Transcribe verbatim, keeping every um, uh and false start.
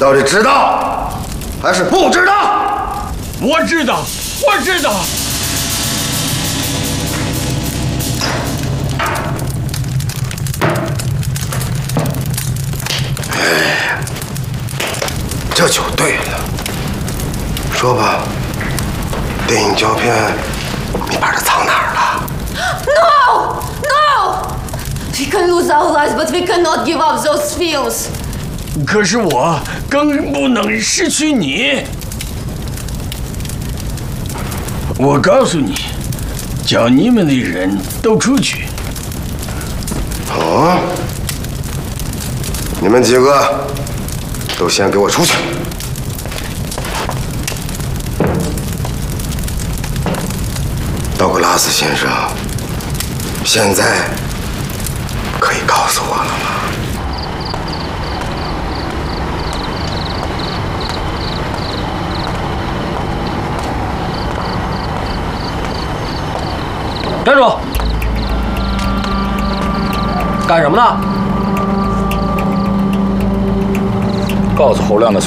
到底知道还是不知道？ 我知道，我知道。 哎，这就对了。说吧，电影胶片你把它藏哪儿了 ？No, no. We can lose our lives, but we cannot give up those fields. 可是我更不能失去你。我告诉你，叫你们的人都出去。 好，你们几个都先给我出去。道格拉斯先生，现在可以告诉我了吗？ 站住！干什么呢？ 告诉侯亮的。